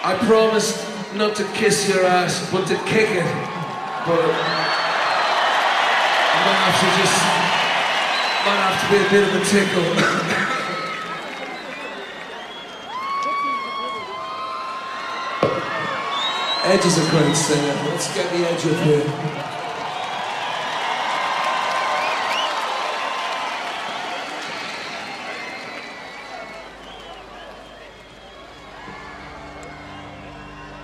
I promised not to kiss your ass, but to kick it. But I might have to be a bit of a tickle. Edge is a great singer. Let's get the Edge up here.